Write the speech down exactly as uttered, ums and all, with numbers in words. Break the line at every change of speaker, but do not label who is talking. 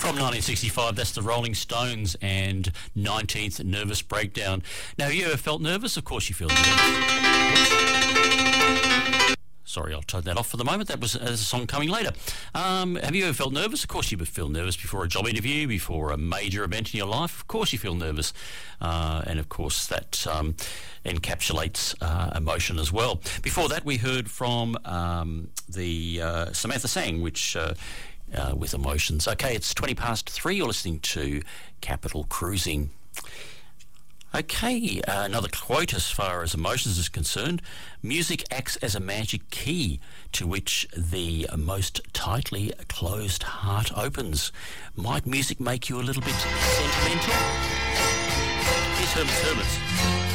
From nineteen sixty-five, that's the Rolling Stones and nineteenth Nervous Breakdown. Now, have you ever felt nervous? Of course you feel nervous. Sorry, I'll turn that off for the moment. That was a song coming later. Um, have you ever felt nervous? Of course you would feel nervous before a job interview, before a major event in your life. Of course you feel nervous. Uh, and, of course, that um, encapsulates uh, emotion as well. Before that, we heard from um, the uh, Samantha Sang, which... Uh, Uh, with emotions. Okay, it's twenty past three. You're listening to Capital Cruising. Okay, uh, another quote as far as emotions is concerned. Music acts as a magic key to which the most tightly closed heart opens. Might music make you a little bit sentimental? Here's Herman's Hermits.